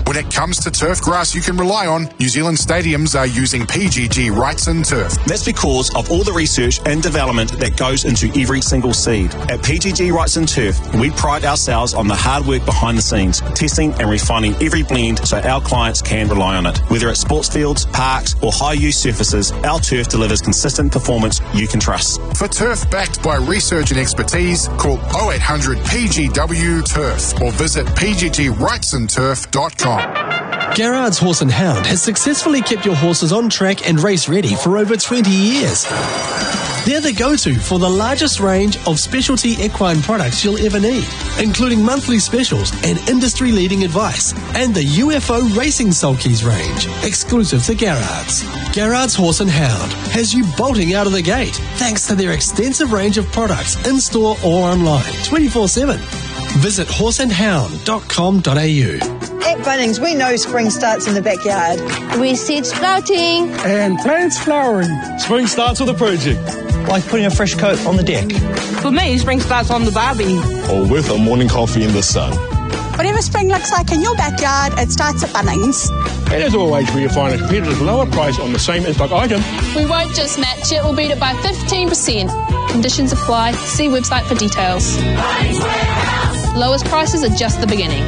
When it comes to turf grass you can rely on, New Zealand stadiums are using PGG Wrightson Turf. That's because of all the research and development that goes into every single seed. At PGG Wrightson Turf, we pride ourselves on the hard work behind the scenes, testing and refining every blend so our clients can rely on it. Whether it's sports fields, parks or high-use surfaces, our turf delivers consistent performance you can trust. For turf backed by research and expertise, call 0800 PGW Turf or visit pggwrightsonturf.com. Garrard's Horse and Hound has successfully kept your horses on track and race ready for over 20 years. They're the go-to for the largest range of specialty equine products you'll ever need, including monthly specials and industry-leading advice, and the UFO Racing Sulkies range, exclusive to Garrard's. Garrard's Horse and Hound has you bolting out of the gate thanks to their extensive range of products in-store or online, 24/7. Visit horseandhound.com.au. At Bunnings, we know spring starts in the backyard. With seeds sprouting and plants flowering. Spring starts with a project, like putting a fresh coat on the deck. For me, spring starts on the barbie. Or with a morning coffee in the sun. Whatever spring looks like in your backyard, it starts at Bunnings. And as always, where you find a competitive lower price on the same in-stock item. We won't just match it, we'll beat it by 15%. Conditions apply. See website for details. Lowest prices are just the beginning.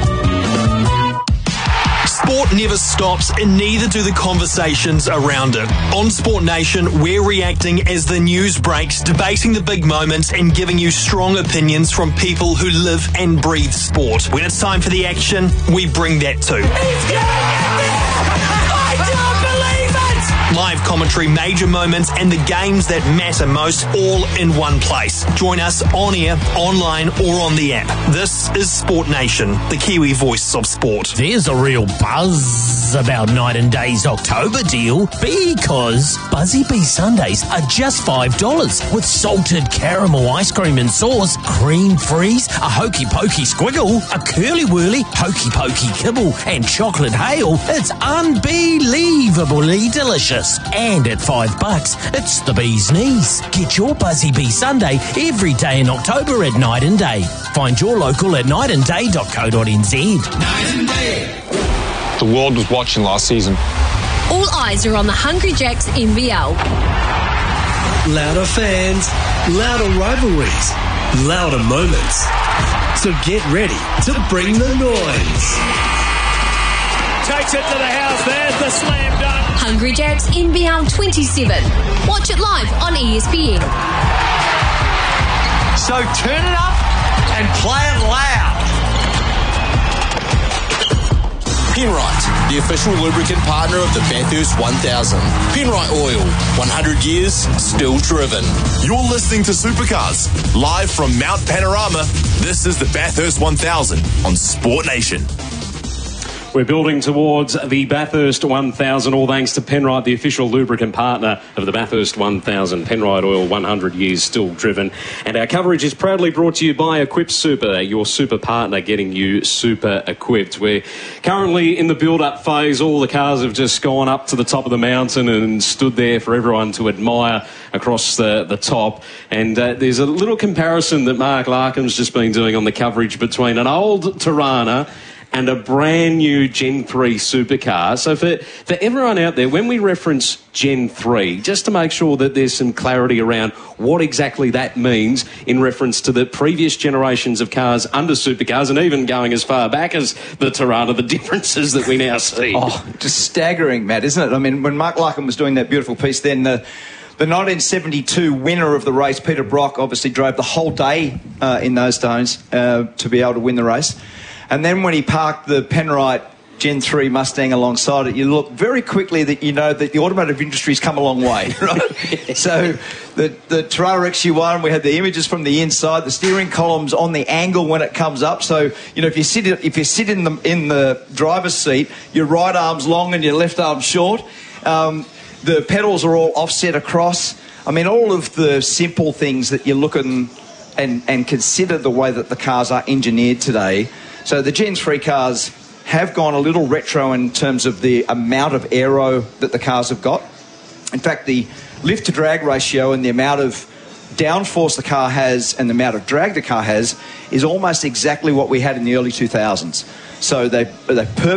Sport never stops, and neither do the conversations around it. On Sport Nation, we're reacting as the news breaks, debating the big moments and giving you strong opinions from people who live and breathe sport. When it's time for the action, we bring that too. Live commentary, major moments, and the games that matter most, all in one place. Join us on air, online, or on the app. This is Sport Nation, the Kiwi voice of sport. There's a real buzz about Night and Day's October deal because Buzzy Bee Sundays are just $5 with salted caramel ice cream and sauce, cream freeze, a hokey pokey squiggle, a curly whirly hokey pokey kibble, and chocolate hail. It's unbelievably delicious. And at $5, it's the bee's knees. Get your Buzzy Bee Sunday every day in October at Night and Day. Find your local at nightandday.co.nz. Night and Day. The world was watching last season. All eyes are on the Hungry Jacks NBL. Louder fans, louder rivalries, louder moments. So get ready to bring the noise. Takes it to the house. There's the slam dunk. Hungry Jacks NBL 27. Watch it live on ESPN. So turn it up and play it loud. Penrite, the official lubricant partner of the Bathurst 1000. Penrite Oil, 100 years, still driven. You're listening to Supercars, live from Mount Panorama. This is the Bathurst 1000 on Sport Nation. We're building towards the Bathurst 1000, all thanks to Penrite, the official lubricant partner of the Bathurst 1000. Penrite Oil, 100 years still driven. And our coverage is proudly brought to you by Equip Super, your super partner getting you super equipped. We're currently in the build-up phase. All the cars have just gone up to the top of the mountain and stood there for everyone to admire across the top. And there's a little comparison that Mark Larkham's just been doing on the coverage between an old Tirana and a brand new Gen 3 supercar. So for everyone out there, when we reference Gen 3, just to make sure that there's some clarity around what exactly that means in reference to the previous generations of cars under supercars, and even going as far back as the Tirana, the differences that we now see. Oh, just staggering, Matt, isn't it? I mean, when Mark Larkham was doing that beautiful piece then, the 1972 winner of the race, Peter Brock, obviously drove the whole day in those days to be able to win the race. And then when he parked the Penrite Gen 3 Mustang alongside it, you look very quickly that you know that the automotive industry's come a long way, right? So the Tirana XU1, we had the images from the inside, the steering column's on the angle when it comes up. So, you know, if you sit in the driver's seat, your right arm's long and your left arm's short. The pedals are all offset across. I mean, all of the simple things that you look at and consider the way that the cars are engineered today. So the Gen 3 cars have gone a little retro in terms of the amount of aero that the cars have got. In fact, the lift-to-drag ratio and the amount of downforce the car has and the amount of drag the car has is almost exactly what we had in the early 2000s. So they